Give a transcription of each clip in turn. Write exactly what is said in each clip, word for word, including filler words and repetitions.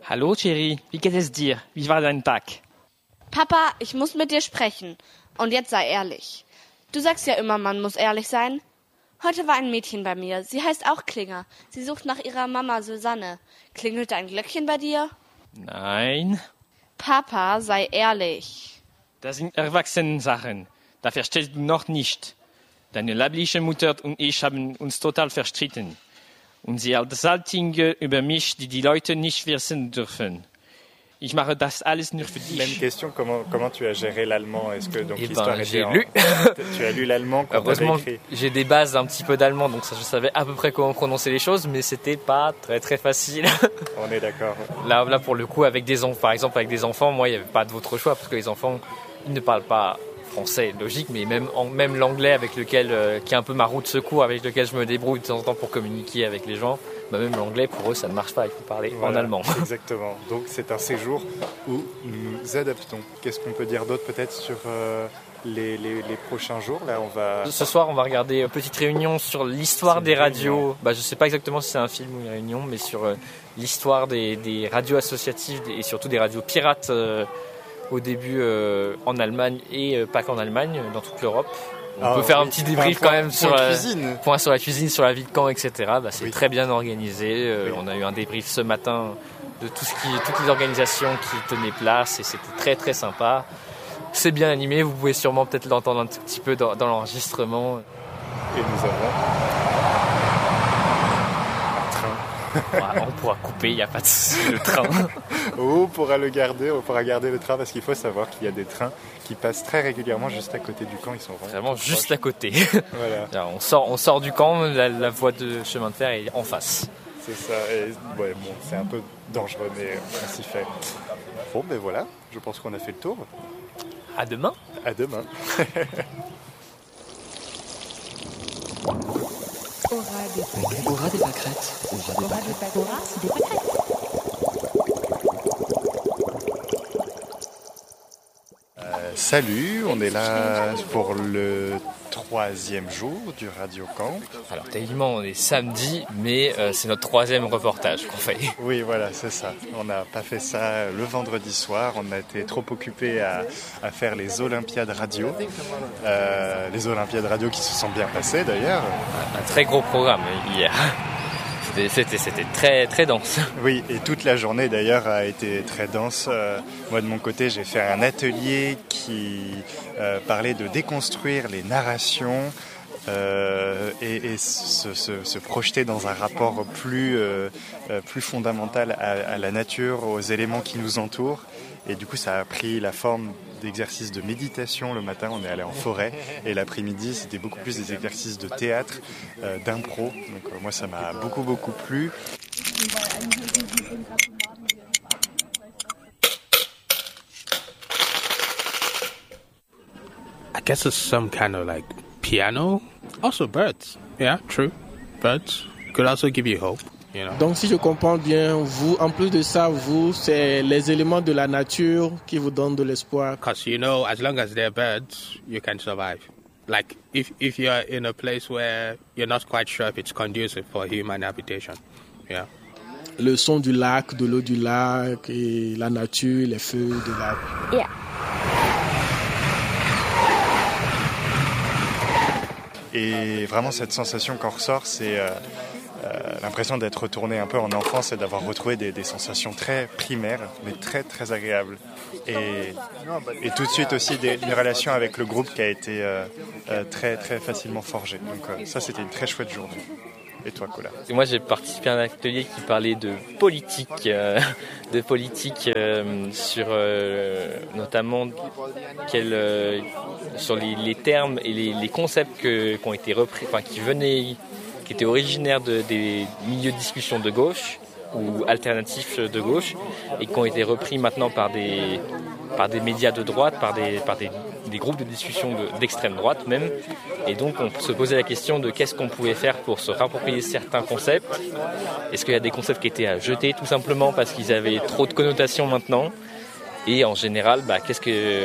Hallo Thierry, wie geht es dir? Wie war dein Tag? Papa, ich muss mit dir sprechen. Und jetzt sei ehrlich. Du sagst ja immer, man muss ehrlich sein. Heute war ein Mädchen bei mir. Sie heißt auch Klinger. Sie sucht nach ihrer Mama Susanne. Klingelte ein Glöckchen bei dir? Nein. Papa, sei ehrlich. Das sind Erwachsenensachen. Das verstehst du noch nicht. Deine leibliche Mutter und ich haben uns total verstritten. Und sie erzählt Dinge über mich, die die Leute nicht wissen dürfen. Ich mache das alles nur für dich. Même question, comment, comment tu as géré l'allemand? Est-ce que donc Eh l'histoire ben, était j'ai en... lu. Tu as lu l'allemand quand Heureusement, t'avais écrit. j'ai des bases d'un petit peu d'allemand, donc ça, je savais à peu près comment prononcer les choses, mais c'était pas très très facile. On est d'accord. Là, là pour le coup, avec des enfants, par exemple avec des enfants, moi, il n'y avait pas d'autre choix parce que les enfants, ils ne parlent pas français, logique, mais même en, même l'anglais avec lequel, euh, qui est un peu ma roue de secours, avec lequel je me débrouille de temps en temps pour communiquer avec les gens. Bah même l'anglais, pour eux, ça ne marche pas, il faut parler Voilà, en allemand. Exactement. Donc c'est un séjour où nous adaptons. Qu'est-ce qu'on peut dire d'autre peut-être sur euh, les, les, les prochains jours? Là, on va... Ce soir, on va regarder une petite réunion sur l'histoire des radios. Bah, je ne sais pas exactement si c'est un film ou une réunion, mais sur euh, l'histoire des, des radios associatives et surtout des radios pirates euh, au début euh, en Allemagne et euh, pas qu'en Allemagne, dans toute l'Europe. On ah, peut faire oui, un petit débrief point, quand même point sur, la cuisine. point sur la cuisine, sur la vie de Caen, et cetera. Bah, c'est oui. très bien organisé. Euh, oui. On a eu un débrief ce matin de tout ce qui, toutes les organisations qui tenaient place et c'était très très sympa. C'est bien animé, vous pouvez sûrement peut-être l'entendre un tout petit peu dans, dans l'enregistrement. Et nous avons un train. On pourra couper, il n'y a pas de souci, le train. Oh, on pourra le garder, on pourra garder le train parce qu'il faut savoir qu'il y a des trains qui passent très régulièrement juste à côté du camp. Ils sont vraiment, vraiment juste à côté. Voilà. Alors, on, sort, on sort du camp, la, la voie de chemin de fer est en face. C'est ça, et ouais, bon, c'est un peu dangereux, mais on s'y fait. Bon, ben voilà, je pense qu'on a fait le tour. À demain. À demain. Aura des pâquerettes. Aura des pâquerettes. Aura des pâquerettes. Euh, salut, on est là pour le troisième jour du Radio Camp. Alors techniquement on est samedi, mais euh, c'est notre troisième reportage qu'on fait. Oui, voilà, c'est ça. On n'a pas fait ça le vendredi soir. On a été trop occupés à, à faire les Olympiades radio. Euh, les Olympiades radio qui se sont bien passées d'ailleurs. Un, un très gros programme hier. C'était, c'était, c'était très, très dense. Oui, et toute la journée d'ailleurs a été très dense. Euh, moi de mon côté, j'ai fait un atelier qui euh, parlait de déconstruire les narrations euh, et, et se, se, se projeter dans un rapport plus, euh, plus fondamental à, à la nature, aux éléments qui nous entourent. Et du coup, ça a pris la forme d'exercices de méditation. Le matin, on est allé en forêt. Et l'après-midi, c'était beaucoup plus des exercices de théâtre, euh, d'impro. Donc euh, moi, ça m'a beaucoup, beaucoup plu. I guess it's some kind of like piano. Also birds. Yeah, true. Birds could also give you hope. Donc si je comprends bien, vous, en plus de ça, vous, c'est les éléments de la nature qui vous donnent de l'espoir. Because you know, as long as there are birds, you can survive. Like if if you're in a place where you're not quite sure if it's conducive for human habitation. Yeah. Le son du lac, de l'eau du lac, et la nature, les feux de lac. Yeah. Et vraiment cette sensation qu'on ressort, c'est euh, euh, l'impression d'être retourné un peu en enfance et d'avoir retrouvé des, des sensations très primaires, mais très très agréables. Et, et tout de suite aussi des, une relation avec le groupe qui a été euh, euh, très très facilement forgée. Donc euh, ça, c'était une très chouette journée. Et toi, Cola? Et moi, j'ai participé à un atelier qui parlait de politique, euh, de politique euh, sur euh, notamment quel, euh, sur les, les termes et les, les concepts que, qui ont été repris, enfin qui venaient, qui étaient originaires de, des milieux de discussion de gauche ou alternatifs de gauche et qui ont été repris maintenant par des par des médias de droite, par des par des, des groupes de discussion de, d'extrême droite même. Et donc on se posait la question de qu'est-ce qu'on pouvait faire pour se rapproprier certains concepts. Est-ce qu'il y a des concepts qui étaient à jeter tout simplement parce qu'ils avaient trop de connotations maintenant? Et en général, bah, qu'est-ce que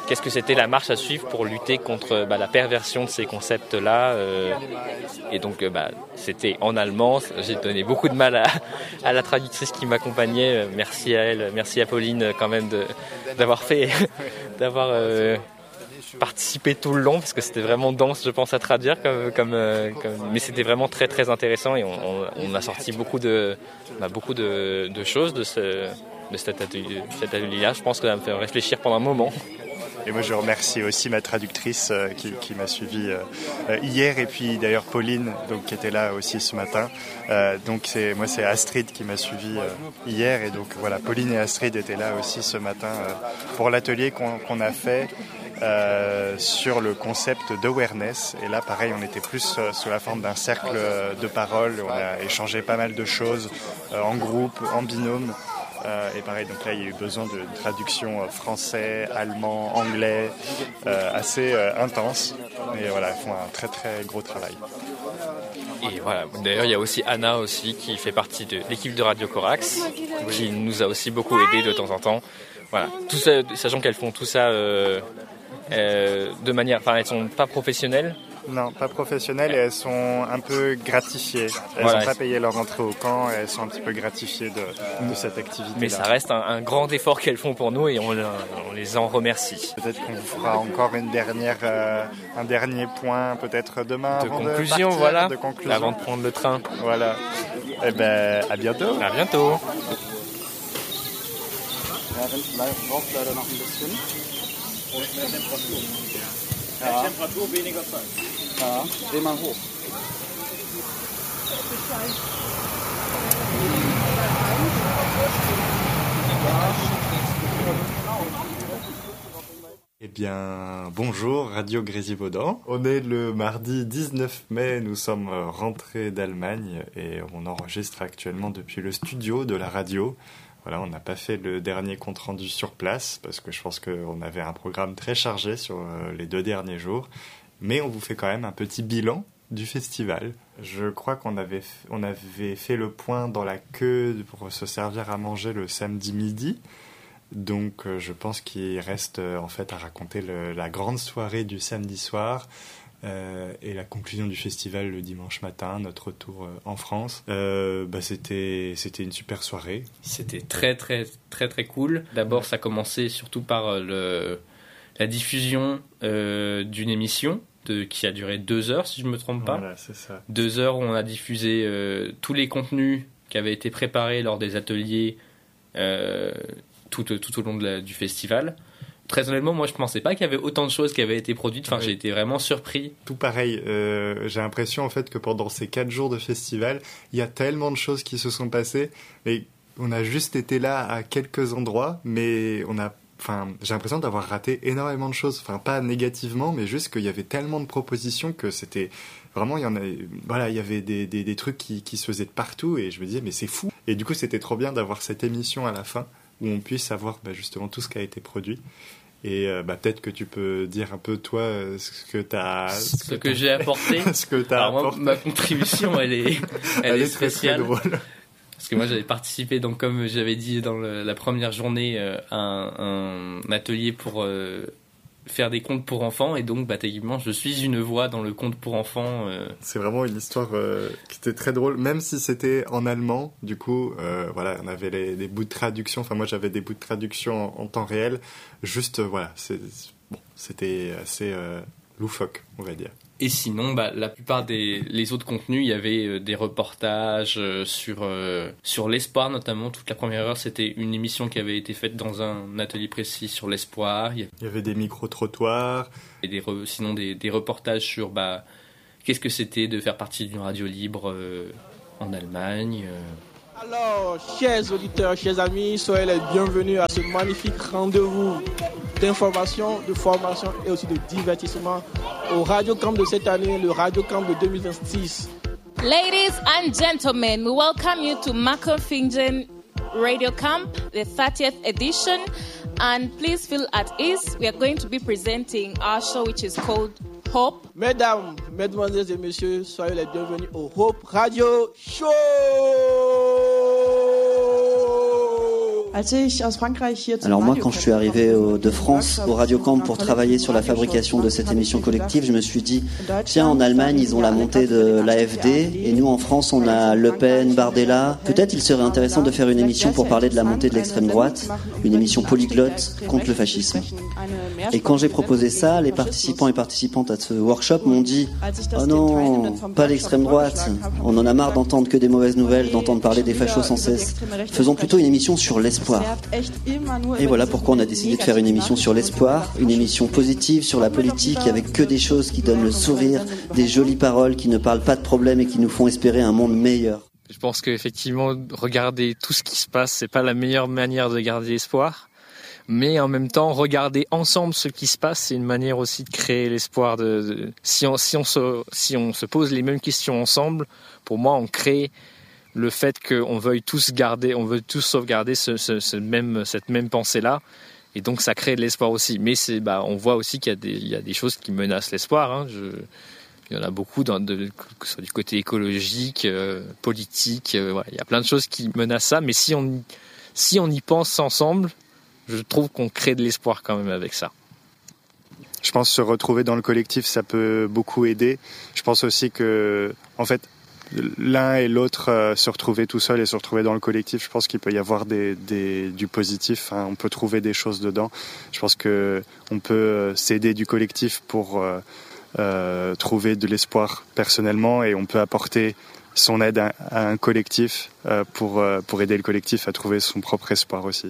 qu'est-ce que c'était la marche à suivre pour lutter contre bah, la perversion de ces concepts-là. Euh, et donc, euh, bah, c'était en allemand. J'ai donné beaucoup de mal à, à la traductrice qui m'accompagnait. Merci à elle, merci à Pauline quand même de, d'avoir fait, d'avoir euh, participé tout le long, parce que c'était vraiment dense, je pense, à traduire. Comme, comme, euh, comme, mais c'était vraiment très, très intéressant et on, on, on a sorti beaucoup de, bah, beaucoup de, de choses de ce... de cet atelier, cet atelier-là. Je pense que ça va me faire réfléchir pendant un moment. Et moi, je remercie aussi ma traductrice euh, qui, qui m'a suivi euh, hier, et puis d'ailleurs Pauline, donc, qui était là aussi ce matin. Euh, donc c'est, moi, c'est Astrid qui m'a suivi euh, hier, et donc voilà, Pauline et Astrid étaient là aussi ce matin euh, pour l'atelier qu'on, qu'on a fait euh, sur le concept d'awareness. Et là, pareil, on était plus euh, sous la forme d'un cercle de parole. On a échangé pas mal de choses euh, en groupe, en binôme. Euh, et pareil, donc là, il y a eu besoin de traduction euh, français, allemand, anglais, euh, assez euh, intense. Mais voilà, ils font un très très gros travail. Et voilà, d'ailleurs, il y a aussi Anna aussi qui fait partie de l'équipe de Radio Corax, oui. qui nous a aussi beaucoup aidé de temps en temps. Voilà, tout ça, sachant qu'elles font tout ça euh, euh, de manière, enfin, elles sont pas professionnelles. Non, pas professionnelles, et elles sont un peu gratifiées. Elles n'ont voilà. pas payé leur entrée au camp, et elles sont un petit peu gratifiées de, de cette activité-là. Mais ça reste un, un grand effort qu'elles font pour nous, et on, on les en remercie. Peut-être qu'on vous fera encore une dernière, euh, un dernier point, peut-être demain, de avant conclusion, de partir, voilà, de conclusion. avant de prendre le train. Voilà. Eh ben, à bientôt. À bientôt. Ja. Temperatur weniger Zeit. Ja, dreh mal hoch. Eh bien, bonjour Radio Grésivaudan. On est le mardi dix-neuf mai, nous sommes rentrés d'Allemagne et on enregistre actuellement depuis le studio de la radio. Voilà, on n'a pas fait le dernier compte-rendu sur place parce que je pense qu'on avait un programme très chargé sur les deux derniers jours. Mais on vous fait quand même un petit bilan du festival. Je crois qu'on avait, on avait fait le point dans la queue pour se servir à manger le samedi midi. Donc je pense qu'il reste en fait à raconter le, la grande soirée du samedi soir. Euh, et la conclusion du festival le dimanche matin, notre retour euh, en France. Euh, bah c'était, c'était une super soirée. C'était très très très très cool. D'abord, ça commençait surtout par le, la diffusion euh, d'une émission de, qui a duré deux heures, si je ne me trompe pas. Voilà, c'est ça. Deux heures où on a diffusé euh, tous les contenus qui avaient été préparés lors des ateliers euh, tout, tout au long de la, du festival. Très honnêtement, moi je pensais pas qu'il y avait autant de choses qui avaient été produites. Enfin, oui. J'ai été vraiment surpris. Tout pareil. Euh, j'ai l'impression en fait que pendant ces quatre jours de festival, il y a tellement de choses qui se sont passées. Et on a juste été là à quelques endroits, mais on a. Enfin, j'ai l'impression d'avoir raté énormément de choses. Enfin, pas négativement, mais juste qu'il y avait tellement de propositions que c'était vraiment. Il y en a. Voilà, il y avait des des, des trucs qui qui se faisaient de partout et je me disais mais c'est fou. Et du coup, c'était trop bien d'avoir cette émission à la fin où on puisse savoir bah, justement tout ce qui a été produit. Et euh, bah, peut-être que tu peux dire un peu, toi, euh, ce que tu as... Ce, ce que, que j'ai apporté. ce que tu as apporté. Moi, ma contribution, elle est, elle elle est, est spéciale. Très, très drôle. Parce que moi, j'avais participé, donc comme j'avais dit dans le, la première journée, euh, à un, un atelier pour euh, faire des contes pour enfants. Et donc, bah, techniquement, je suis une voix dans le conte pour enfants. Euh. C'est vraiment une histoire euh, qui était très drôle, même si c'était en allemand. Du coup, euh, voilà, on avait les, des bouts de traduction. Enfin, moi, j'avais des bouts de traduction en, en temps réel. Juste, euh, voilà, c'est, bon, c'était assez euh, loufoque, on va dire. Et sinon, bah, la plupart des les autres contenus, il y avait euh, des reportages euh, sur, euh, sur l'espoir, notamment. Toute la première heure, c'était une émission qui avait été faite dans un atelier précis sur l'espoir. Il y avait des micro-trottoirs. Et des re, sinon, des, des reportages sur bah, qu'est-ce que c'était de faire partie d'une radio libre euh, en Allemagne. Euh. Alors, chers auditeurs, chers amis, soyez les bienvenus à ce magnifique rendez-vous d'information, de formation et aussi de divertissement au Radio Camp de cette année, le Radio Camp de deux mille vingt-six. Ladies and gentlemen, we welcome you to Markopfingen Radio Camp, the thirtieth edition, and please feel at ease. We are going to be presenting our show which is called Hope. Mesdames, mesdemoiselles et messieurs, soyez les bienvenus au Hope Radio Show. Alors moi, quand je suis arrivé au, de France au Radio Camp pour travailler sur la fabrication de cette émission collective, je me suis dit, tiens, en Allemagne, ils ont la montée de l'A F D, et nous, en France, on a Le Pen, Bardella. Peut-être il serait intéressant de faire une émission pour parler de la montée de l'extrême droite, une émission polyglotte contre le fascisme. Et quand j'ai proposé ça, les participants et participantes à ce workshop m'ont dit, oh non, pas l'extrême droite, on en a marre d'entendre que des mauvaises nouvelles, d'entendre parler des fachos sans cesse. Faisons plutôt une émission sur l'espoir. Et voilà pourquoi on a décidé de faire une émission sur l'espoir, une émission positive sur la politique avec que des choses qui donnent le sourire, des jolies paroles qui ne parlent pas de problèmes et qui nous font espérer un monde meilleur. Je pense qu'effectivement, regarder tout ce qui se passe, c'est pas la meilleure manière de garder l'espoir. Mais en même temps, regarder ensemble ce qui se passe, c'est une manière aussi de créer l'espoir. De, de si on si on se si on se pose les mêmes questions ensemble, pour moi, on crée le fait qu'on veuille tous garder, on veut tous sauvegarder ce, ce, ce même, cette même pensée-là, et donc ça crée de l'espoir aussi. Mais c'est, bah, on voit aussi qu'il y a des, il y a des choses qui menacent l'espoir. Hein. Je, il y en a beaucoup, dans, de, que ce soit du côté écologique, euh, politique. Euh, voilà, il y a plein de choses qui menacent ça. Mais si on, si on y pense ensemble, je trouve qu'on crée de l'espoir quand même avec ça. Je pense se retrouver dans le collectif, ça peut beaucoup aider. Je pense aussi que, en fait, l'un et l'autre euh, se retrouver tout seul et se retrouver dans le collectif, je pense qu'il peut y avoir des, des, du positif, hein, on peut trouver des choses dedans. Je pense que on peut euh, s'aider du collectif pour euh, euh, trouver de l'espoir personnellement, et on peut apporter son aide à, à un collectif euh, pour, euh, pour aider le collectif à trouver son propre espoir aussi.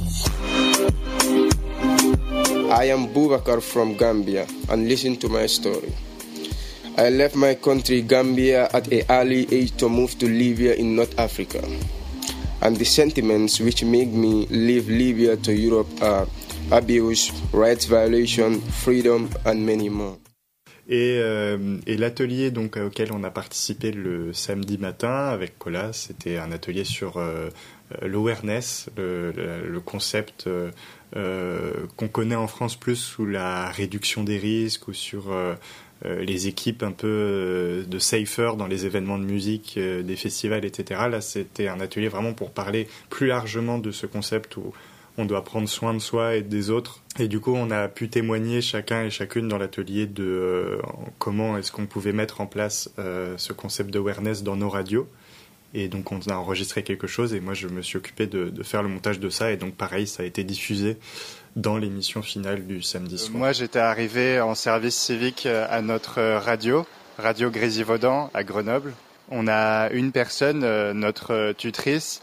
I am Boubacar from Gambia, and listen to my story. I left my country, Gambia, at an early age to move to Libya in North Africa. And the sentiments which make me leave Libya to Europe are abuse, rights violation, freedom, and many more. Et, euh, et l'atelier donc auquel on a participé le samedi matin avec Colas, c'était un atelier sur euh, l'awareness, le, le, le concept euh, euh, qu'on connaît en France plus sous la réduction des risques, ou sur euh, euh, les équipes un peu euh, de safer dans les événements de musique, euh, des festivals, et cetera. Là, c'était un atelier vraiment pour parler plus largement de ce concept où on doit prendre soin de soi et des autres. Et du coup, on a pu témoigner chacun et chacune dans l'atelier de euh, comment est-ce qu'on pouvait mettre en place euh, ce concept d'awareness dans nos radios. Et donc, on a enregistré quelque chose, et moi, je me suis occupé de, de faire le montage de ça. Et donc, pareil, ça a été diffusé dans l'émission finale du samedi soir. Moi, j'étais arrivé en service civique à notre radio, Radio Grésivaudan à Grenoble. On a une personne, notre tutrice,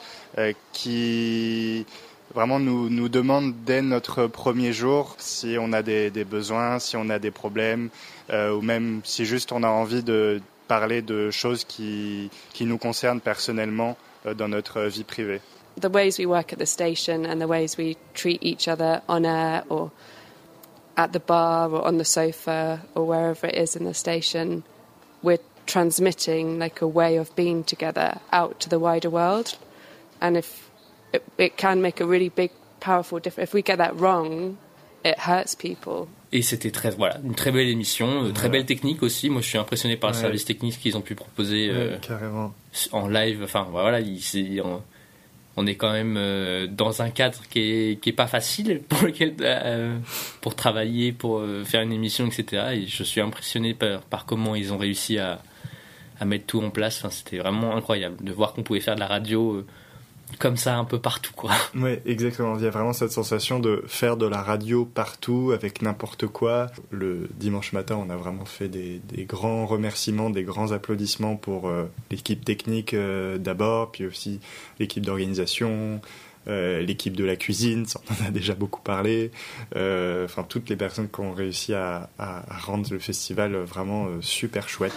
qui vraiment nous, nous demande dès notre premier jour si on a des, des besoins, si on a des problèmes, euh, ou même si juste on a envie de parler de choses qui, qui nous concernent personnellement euh, dans notre vie privée. The ways we work at the station and the ways we treat each other on air or at the bar or on the sofa or wherever it is in the station, we're transmitting like a way of being together out to the wider world. And if it, it can make a really big, powerful difference. If we get that wrong, it hurts people. Et c'était très, voilà, une très belle émission, euh, très ouais. belle technique aussi. Moi, je suis impressionné par le ouais. service technique qu'ils ont pu proposer euh, ouais, carrément. En live. Enfin, voilà, il, c'est, on, on est quand même euh, dans un cadre qui est, qui est pas facile pour lequel, euh, pour travailler, pour euh, faire une émission, et cetera. Et je suis impressionné par, par comment ils ont réussi à, à mettre tout en place. Enfin, c'était vraiment incroyable de voir qu'on pouvait faire de la radio euh, comme ça un peu partout, quoi. Ouais, exactement. Il y a vraiment cette sensation de faire de la radio partout avec n'importe quoi. Le dimanche matin, on a vraiment fait des, des grands remerciements, des grands applaudissements pour euh, l'équipe technique euh, d'abord, puis aussi l'équipe d'organisation, euh, l'équipe de la cuisine, ça, on en a déjà beaucoup parlé. Euh, enfin, toutes les personnes qui ont réussi à, à, à rendre le festival vraiment euh, super chouette.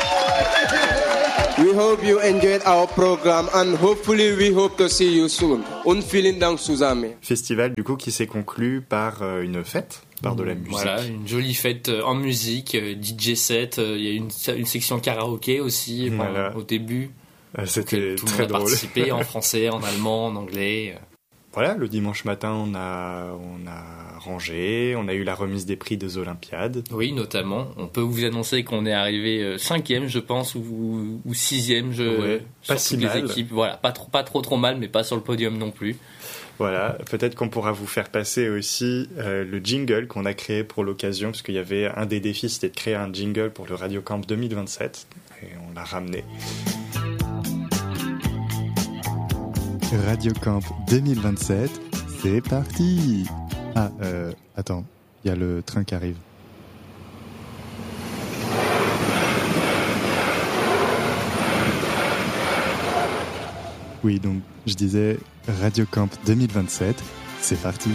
We hope you enjoyed our program and hopefully we hope to see you soon. Und vielen Dank zusammen. Festival du coup qui s'est conclu par euh, une fête, par de la musique. Voilà, une jolie fête en musique, D J set, il y a une, une section karaoké aussi voilà. Au début. Euh, c'était tout très le monde a drôle. participé en français, en allemand, en anglais. voilà, le dimanche matin, on a, on a rangé, on a eu la remise des prix des Olympiades. Oui, notamment. On peut vous annoncer qu'on est arrivé cinquième, je pense, ou, ou sixième. Je, ouais, pas si mal. Les équipes. Voilà, pas trop, pas trop trop mal, mais pas sur le podium non plus. Voilà, peut-être qu'on pourra vous faire passer aussi euh, le jingle qu'on a créé pour l'occasion, parce qu'il y avait un des défis, c'était de créer un jingle pour le Radio Camp deux mille vingt-sept, et on l'a ramené. Radio Camp deux mille vingt-sept, c'est parti. Ah, euh, attends, il y a le train qui arrive. Oui, donc je disais Radio Camp deux mille vingt-sept, c'est parti.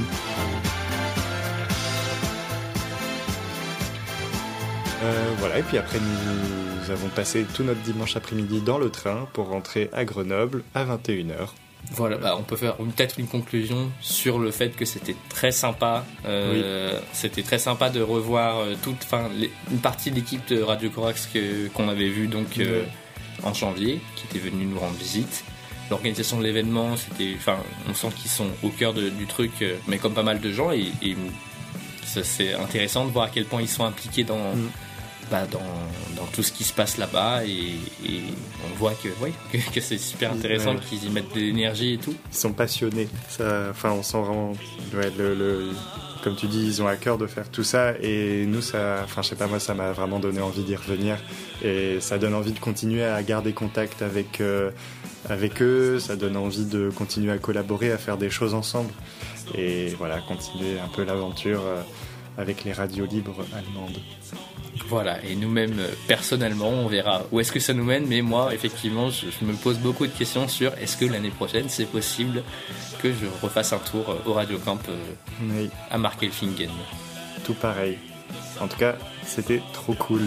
Euh, voilà, et puis après nous, nous avons passé tout notre dimanche après-midi dans le train pour rentrer à Grenoble à vingt et une heures. Voilà, bah on peut faire peut-être une conclusion sur le fait que c'était très sympa. Euh, oui. C'était très sympa de revoir euh, toute, enfin, une partie de l'équipe de Radio Corax que, qu'on avait vue donc euh, oui. en janvier, qui était venue nous rendre visite. L'organisation de l'événement, c'était, enfin, on sent qu'ils sont au cœur de, du truc, euh, mais comme pas mal de gens, et, et ça, c'est intéressant de voir à quel point ils sont impliqués dans. Mm. Bah dans, dans tout ce qui se passe là-bas, et, et on voit que, oui, que, que c'est super intéressant, ouais. qu'ils y mettent de l'énergie et tout. Ils sont passionnés, ça, enfin on sent vraiment, ouais, le, le, comme tu dis, ils ont à cœur de faire tout ça, et nous, ça, enfin je sais pas, moi ça m'a vraiment donné envie d'y revenir, et ça donne envie de continuer à garder contact avec, euh, avec eux, ça donne envie de continuer à collaborer, à faire des choses ensemble, et voilà, continuer un peu l'aventure euh, avec les radios libres allemandes. Voilà, et nous-mêmes, personnellement, on verra où est-ce que ça nous mène, mais moi, effectivement, je, je me pose beaucoup de questions sur est-ce que l'année prochaine, c'est possible que je refasse un tour au Radio Camp euh, oui. à Markelfingen. Tout pareil. En tout cas, c'était trop cool.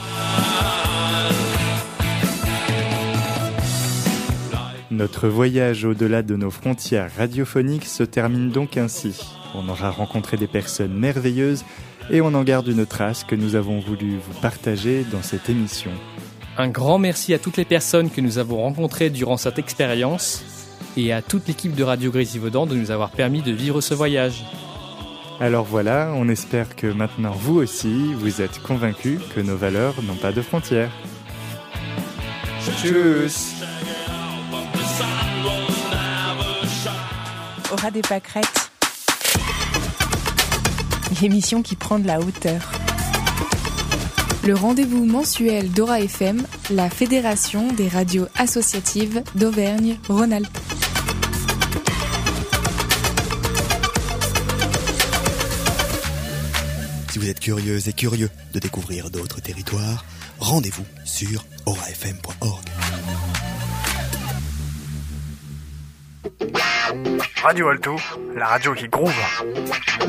Notre voyage au-delà de nos frontières radiophoniques se termine donc ainsi. On aura rencontré des personnes merveilleuses et on en garde une trace que nous avons voulu vous partager dans cette émission. Un grand merci à toutes les personnes que nous avons rencontrées durant cette expérience et à toute l'équipe de Radio Grésivaudan de nous avoir permis de vivre ce voyage. Alors voilà, on espère que maintenant vous aussi, vous êtes convaincus que nos valeurs n'ont pas de frontières. Tchuss! Aura des pâquerettes. L'émission qui prend de la hauteur. Le rendez-vous mensuel d'Aura F M, la fédération des radios associatives d'Auvergne-Rhône-Alpes. Si vous êtes curieuse et curieux de découvrir d'autres territoires, rendez-vous sur aura f m point org. Radio Alto, la radio qui groove.